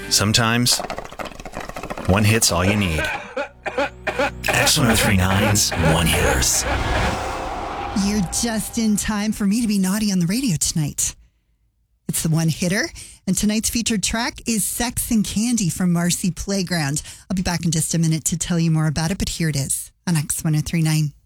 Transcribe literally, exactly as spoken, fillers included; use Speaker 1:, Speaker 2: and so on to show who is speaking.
Speaker 1: Sometimes, one hit's all you need. X one oh three nine's One Hitters.
Speaker 2: You're just in time for me to be naughty on the radio tonight. It's the One Hitter, and tonight's featured track is Sex and Candy from Marcy Playground. I'll be back in just a minute to tell you more about it, but here it is on X one oh three nine.